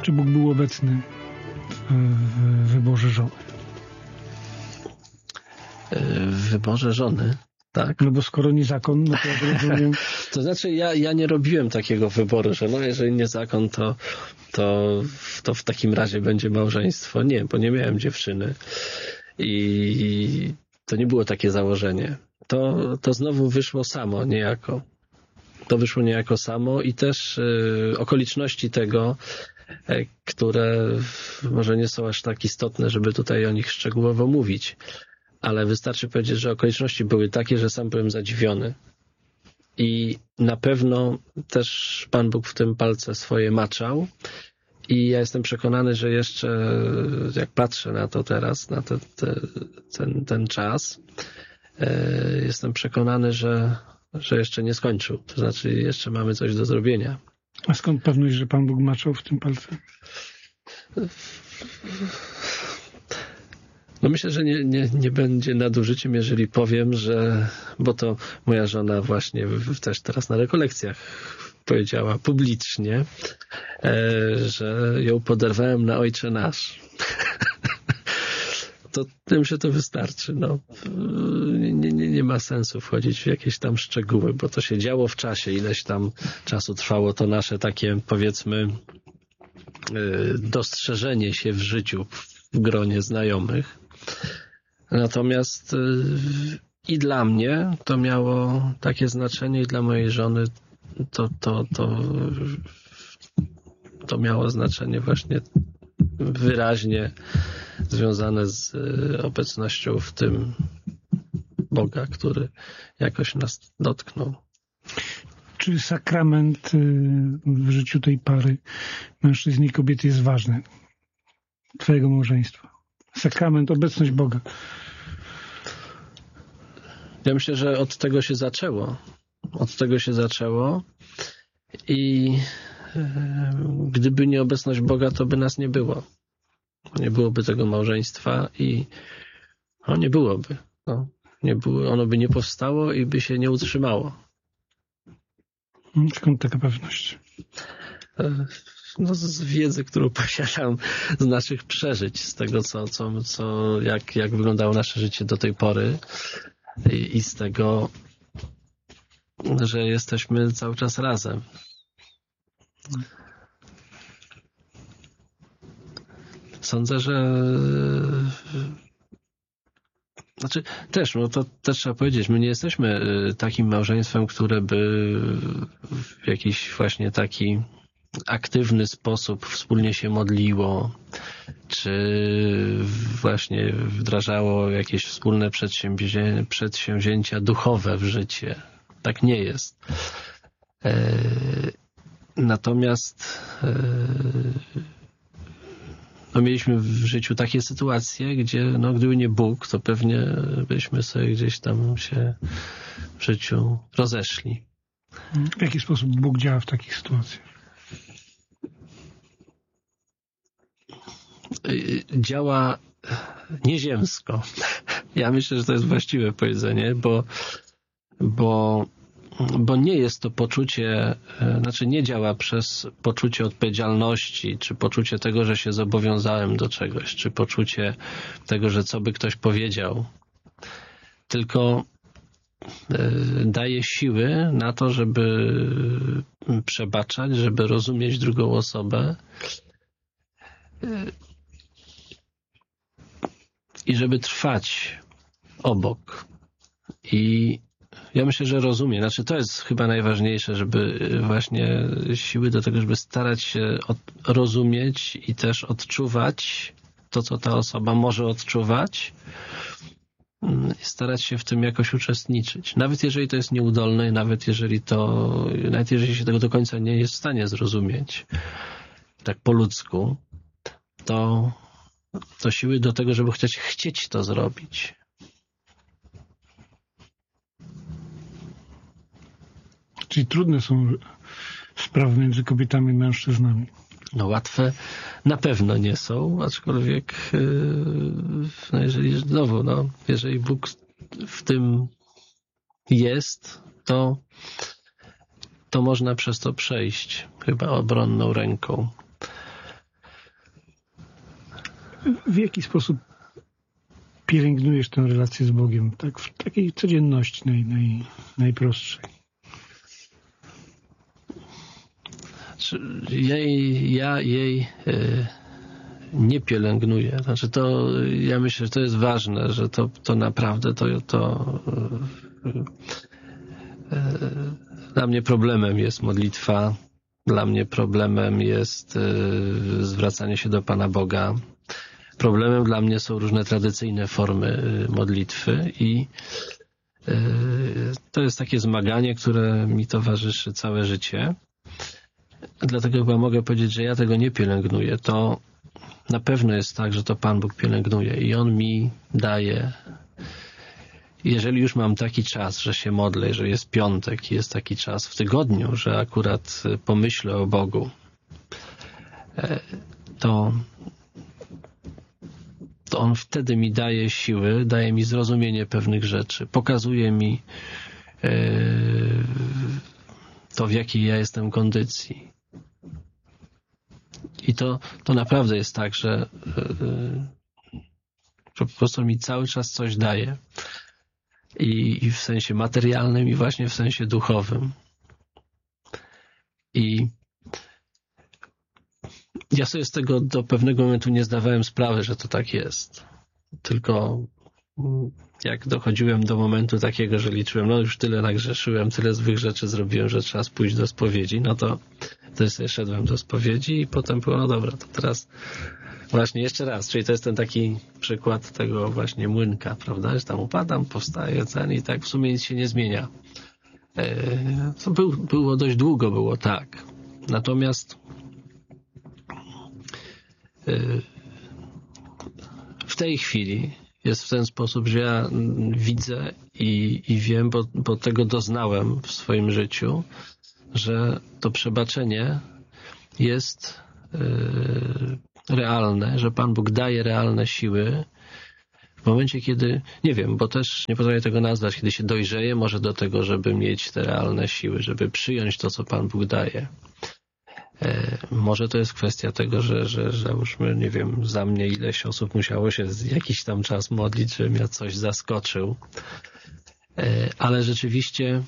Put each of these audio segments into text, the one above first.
Czy Bóg był obecny w wyborze żony? W wyborze żony, tak? No bo skoro nie zakon, no to jak rozumiem... To znaczy ja nie robiłem takiego wyboru, że no jeżeli nie zakon, to w takim razie będzie małżeństwo. Nie, bo nie miałem dziewczyny. I to nie było takie założenie. To znowu wyszło samo niejako. To wyszło niejako samo i też okoliczności tego, które może nie są aż tak istotne, żeby tutaj o nich szczegółowo mówić. Ale wystarczy powiedzieć, że okoliczności były takie, że sam byłem zadziwiony. I na pewno też Pan Bóg w tym palce swoje maczał. I ja jestem przekonany, że jeszcze jak patrzę na to teraz, na ten czas, jestem przekonany, że jeszcze nie skończył. To znaczy jeszcze mamy coś do zrobienia. A skąd pewność, że Pan Bóg maczał w tym palce? No myślę, że nie będzie nadużyciem, jeżeli powiem, że, bo to moja żona właśnie też teraz na rekolekcjach powiedziała publicznie, że ją poderwałem na Ojcze Nasz. To tym się to wystarczy. No. Nie ma sensu wchodzić w jakieś tam szczegóły, bo to się działo w czasie, ileś tam czasu trwało to nasze takie, powiedzmy, dostrzeżenie się w życiu w gronie znajomych. Natomiast i dla mnie to miało takie znaczenie i dla mojej żony to miało znaczenie właśnie wyraźnie związane z obecnością w tym Boga, który jakoś nas dotknął. Czy sakrament w życiu tej pary mężczyzny i kobiety jest ważny? Twojego małżeństwa? Sakrament, obecność Boga. Ja myślę, że od tego się zaczęło. Od tego się zaczęło i gdyby nie obecność Boga, to by nas nie było. Nie byłoby tego małżeństwa i nie byłoby. Ono by nie powstało i by się nie utrzymało. Skąd taka pewność? No, z wiedzy, którą posiadam, z naszych przeżyć, z tego, jak wyglądało nasze życie do tej pory i z tego, że jesteśmy cały czas razem. Sądzę, że to też trzeba powiedzieć, my nie jesteśmy takim małżeństwem, które by w jakiś właśnie taki aktywny sposób wspólnie się modliło, czy właśnie wdrażało jakieś wspólne przedsięwzięcia duchowe w życie. Tak nie jest. Natomiast mieliśmy w życiu takie sytuacje, gdzie gdyby nie Bóg, to pewnie byśmy sobie gdzieś tam się w życiu rozeszli. W jaki sposób Bóg działa w takich sytuacjach? Działa nieziemsko. Ja myślę, że to jest właściwe powiedzenie, bo nie jest to poczucie, nie działa przez poczucie odpowiedzialności, czy poczucie tego, że się zobowiązałem do czegoś, czy poczucie tego, że co by ktoś powiedział. Tylko daje siły na to, żeby przebaczać, żeby rozumieć drugą osobę i żeby trwać obok. I ja myślę, że rozumie. To jest chyba najważniejsze, żeby właśnie siły do tego, żeby starać się rozumieć i też odczuwać to, co ta osoba może odczuwać i starać się w tym jakoś uczestniczyć. Nawet jeżeli to jest nieudolne, nawet jeżeli się tego do końca nie jest w stanie zrozumieć, tak po ludzku, to siły do tego, żeby chcieć to zrobić. Czyli trudne są sprawy między kobietami i mężczyznami. Łatwe na pewno nie są, aczkolwiek jeżeli Bóg w tym jest, to można przez to przejść chyba obronną ręką. w jaki sposób pielęgnujesz tę relację z Bogiem, tak w takiej codzienności najprostszej? Ja jej nie pielęgnuję. Znaczy ja myślę, że to jest ważne, że to naprawdę dla mnie problemem jest modlitwa, dla mnie problemem jest zwracanie się do Pana Boga. Problemem dla mnie są różne tradycyjne formy modlitwy i to jest takie zmaganie, które mi towarzyszy całe życie. Dlatego chyba mogę powiedzieć, że ja tego nie pielęgnuję. To na pewno jest tak, że to Pan Bóg pielęgnuje i On mi daje. Jeżeli już mam taki czas, że się modlę, że jest piątek i jest taki czas w tygodniu, że akurat pomyślę o Bogu, to On wtedy mi daje siły, daje mi zrozumienie pewnych rzeczy, pokazuje mi to, w jakiej ja jestem kondycji. I to naprawdę jest tak, że po prostu mi cały czas coś daje. I w sensie materialnym, i właśnie w sensie duchowym. I ja sobie z tego do pewnego momentu nie zdawałem sprawy, że to tak jest. Tylko jak dochodziłem do momentu takiego, że liczyłem, już tyle nagrzeszyłem, tyle złych rzeczy zrobiłem, że trzeba pójść do spowiedzi, to sobie szedłem do spowiedzi i potem było, dobra, to teraz właśnie jeszcze raz, czyli to jest ten taki przykład tego właśnie młynka, prawda, że tam upadam, powstaję, i tak w sumie nic się nie zmienia. To było dość długo, było tak. Natomiast w tej chwili jest w ten sposób, że ja widzę i wiem, bo tego doznałem w swoim życiu, że to przebaczenie jest realne, że Pan Bóg daje realne siły w momencie, kiedy, nie wiem, bo też nie potrafię tego nazwać, kiedy się dojrzeje może do tego, żeby mieć te realne siły, żeby przyjąć to, co Pan Bóg daje. Może to jest kwestia tego, że załóżmy, nie wiem, za mnie ileś osób musiało się jakiś tam czas modlić, żebym ja coś zaskoczył. Ale rzeczywiście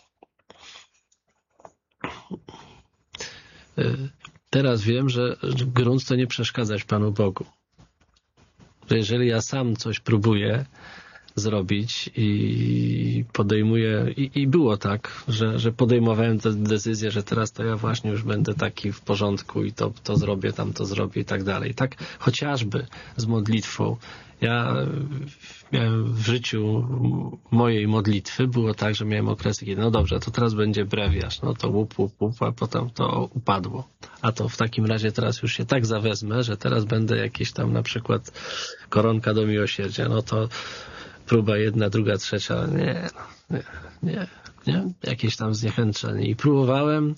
teraz wiem, że grunt to nie przeszkadzać Panu Bogu. Że jeżeli ja sam coś próbuję zrobić i podejmuję, i było tak, że podejmowałem tę decyzję, że teraz to ja właśnie już będę taki w porządku i to zrobię, tamto zrobię i tak dalej. Tak chociażby z modlitwą. Ja miałem w życiu mojej modlitwy, było tak, że miałem okresy, kiedy dobrze, to teraz będzie brewiarz, to łup, a potem to upadło. A to w takim razie teraz już się tak zawezmę, że teraz będę jakieś tam na przykład koronka do miłosierdzia, to próba jedna, druga, trzecia, nie. Jakieś tam zniechęcenie. I próbowałem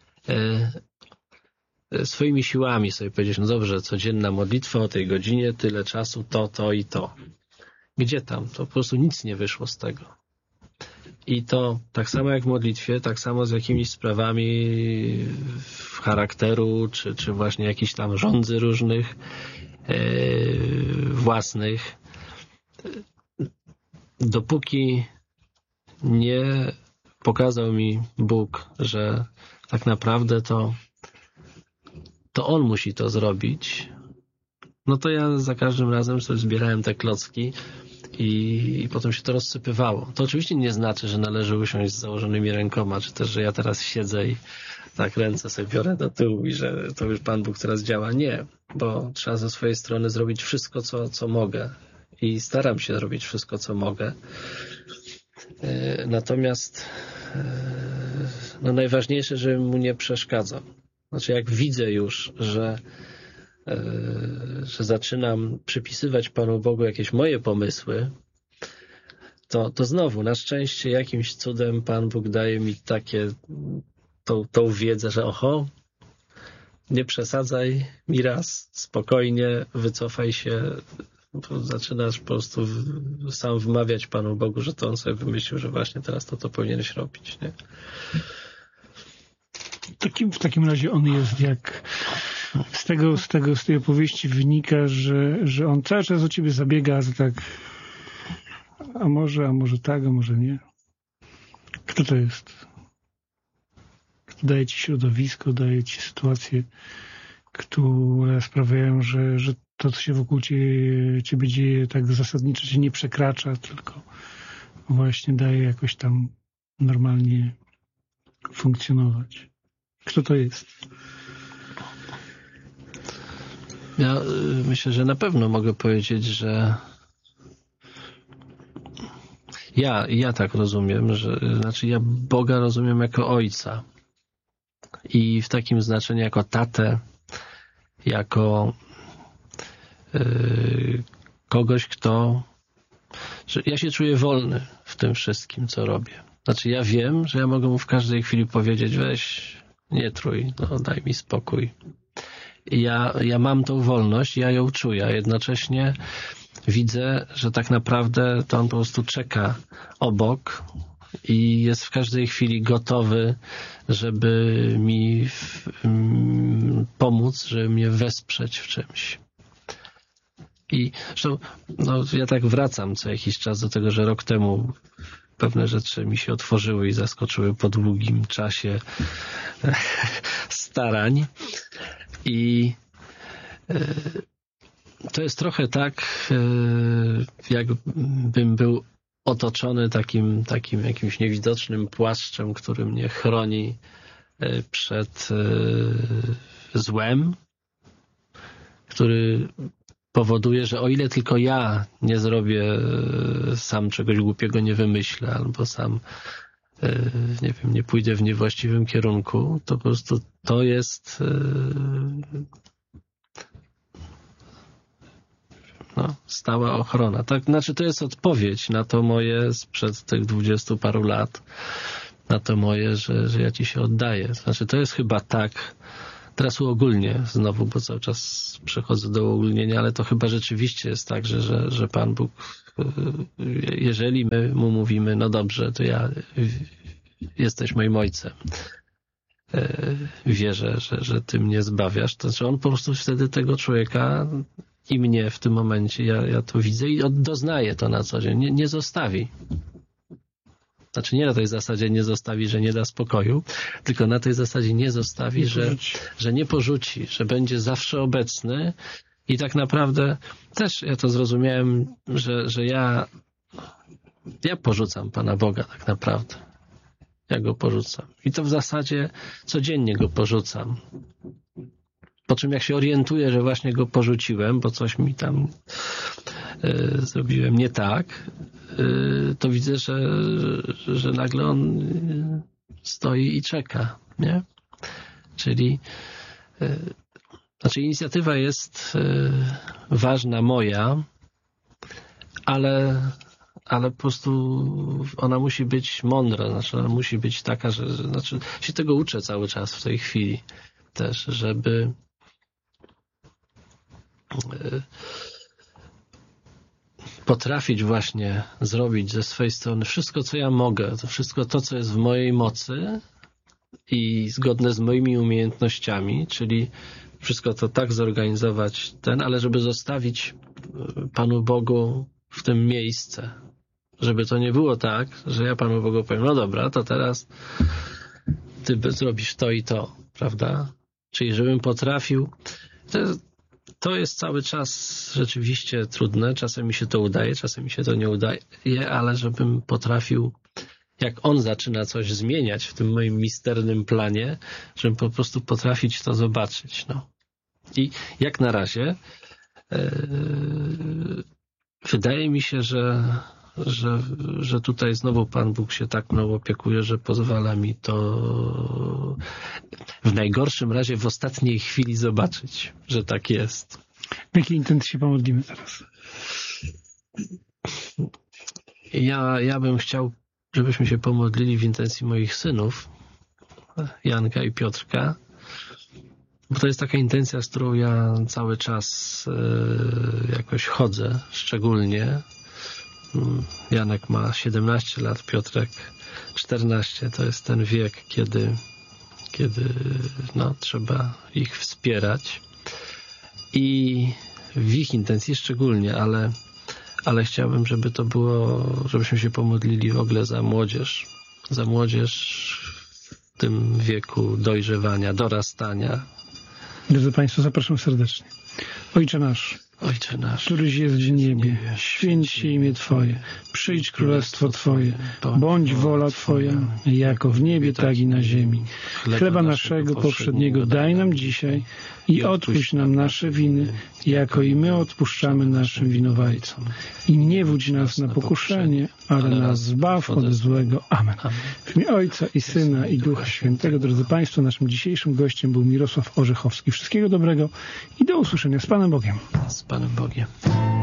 swoimi siłami sobie powiedzieć, dobrze, codzienna modlitwa o tej godzinie, tyle czasu, to i to. Gdzie tam? To po prostu nic nie wyszło z tego. I to tak samo jak w modlitwie, tak samo z jakimiś sprawami charakteru, czy właśnie jakichś tam rządzy różnych, własnych. Dopóki nie pokazał mi Bóg, że tak naprawdę to On musi to zrobić, to ja za każdym razem sobie zbierałem te klocki i potem się to rozsypywało. To oczywiście nie znaczy, że należy usiąść z założonymi rękoma, czy też, że ja teraz siedzę i tak ręce sobie biorę do tyłu i że to już Pan Bóg teraz działa. Nie, bo trzeba ze swojej strony zrobić wszystko, co mogę. I staram się robić wszystko, co mogę. Natomiast najważniejsze, żebym mu nie przeszkadzał. Znaczy, jak widzę już, że zaczynam przypisywać Panu Bogu jakieś moje pomysły, to znowu, na szczęście jakimś cudem Pan Bóg daje mi tą wiedzę, że nie przesadzaj mi raz, spokojnie, wycofaj się, zaczynasz po prostu sam wmawiać Panu Bogu, że to On sobie wymyślił, że właśnie teraz to powinieneś robić, nie? W takim razie On jest jak Z tej opowieści wynika, że on cały czas o ciebie zabiega, że tak, a może tak, a może nie. Kto to jest? Kto daje ci środowisko, daje ci sytuacje, które sprawiają, że to, co się wokół ciebie dzieje, tak zasadniczo cię nie przekracza, tylko właśnie daje jakoś tam normalnie funkcjonować. Kto to jest? Ja myślę, że na pewno mogę powiedzieć, że ja tak rozumiem, znaczy ja Boga rozumiem jako Ojca i w takim znaczeniu jako tatę, jako kogoś, że ja się czuję wolny w tym wszystkim, co robię. Znaczy ja wiem, że ja mogę mu w każdej chwili powiedzieć: weź, nie trój, no daj mi spokój. I ja mam tą wolność, ja ją czuję, a jednocześnie widzę, że tak naprawdę to on po prostu czeka obok i jest w każdej chwili gotowy, żeby mi pomóc, żeby mnie wesprzeć w czymś. I zresztą ja tak wracam co jakiś czas do tego, że rok temu pewne rzeczy mi się otworzyły i zaskoczyły po długim czasie starań. I to jest trochę tak, jakbym był otoczony takim jakimś niewidocznym płaszczem, który mnie chroni przed złem, który powoduje, że o ile tylko ja nie zrobię sam czegoś głupiego, nie wymyślę, albo sam nie wiem, nie pójdę w niewłaściwym kierunku, to po prostu to jest stała ochrona. Tak, znaczy to jest odpowiedź na to moje sprzed tych 20 paru lat, na to moje, że ja ci się oddaję. Znaczy to jest chyba tak, teraz uogólnię znowu, bo cały czas przechodzę do uogólnienia, ale to chyba rzeczywiście jest tak, że Pan Bóg, jeżeli my mu mówimy, no dobrze, to jesteś moim ojcem, wierzę, że ty mnie zbawiasz, to znaczy on po prostu wtedy tego człowieka i mnie w tym momencie, ja to widzę i doznaję to na co dzień, nie zostawi. Znaczy nie na tej zasadzie nie zostawi, że nie da spokoju, tylko na tej zasadzie nie zostawi, że nie porzuci, że będzie zawsze obecny i tak naprawdę też ja to zrozumiałem, że ja porzucam Pana Boga tak naprawdę. Ja Go porzucam. I to w zasadzie codziennie Go porzucam. Po czym jak się orientuję, że właśnie Go porzuciłem, bo coś mi tam zrobiłem nie tak, to widzę, że nagle On stoi i czeka, nie? Czyli inicjatywa jest ważna moja, ale po prostu ona musi być mądra, znaczy ona musi być taka, znaczy się tego uczę cały czas w tej chwili też, żeby potrafić właśnie zrobić ze swojej strony wszystko, co ja mogę, to wszystko to, co jest w mojej mocy i zgodne z moimi umiejętnościami, czyli wszystko to tak zorganizować ale żeby zostawić Panu Bogu w tym miejsce. Żeby to nie było tak, że ja Panu Bogu powiem, no dobra, to teraz ty zrobisz to i to, prawda? Czyli żebym potrafił. To jest cały czas rzeczywiście trudne. Czasem mi się to udaje, czasem mi się to nie udaje, ale żebym potrafił, jak On zaczyna coś zmieniać w tym moim misternym planie, żebym po prostu potrafić to zobaczyć. I jak na razie wydaje mi się, że tutaj znowu Pan Bóg się tak mną opiekuje, że pozwala mi to w najgorszym razie w ostatniej chwili zobaczyć, że tak jest. W jakiej intencji się pomodlimy teraz? Ja bym chciał, żebyśmy się pomodlili w intencji moich synów, Janka i Piotrka, bo to jest taka intencja, z którą ja cały czas jakoś chodzę, szczególnie. Janek ma 17 lat, Piotrek 14. To jest ten wiek, kiedy trzeba ich wspierać. i w ich intencji szczególnie, ale chciałbym, żeby to było, żebyśmy się pomodlili w ogóle za młodzież w tym wieku dojrzewania, dorastania. Drodzy Państwo, zapraszam serdecznie. Ojcze nasz, któryś jest w niebie, święć się imię Twoje, przyjdź królestwo Twoje, bądź wola Twoja, jako w niebie, tak i na ziemi. Chleba naszego powszedniego daj nam dzisiaj i odpuść nam nasze winy, jako i my odpuszczamy naszym winowajcom. I nie wódź nas na pokuszenie, ale nas zbaw od złego. Amen. W imię Ojca i Syna i Ducha Świętego. Drodzy Państwo, naszym dzisiejszym gościem był Mirosław Orzechowski. Wszystkiego dobrego i do usłyszenia. Z Panem Bogiem. Z Panem Bogiem.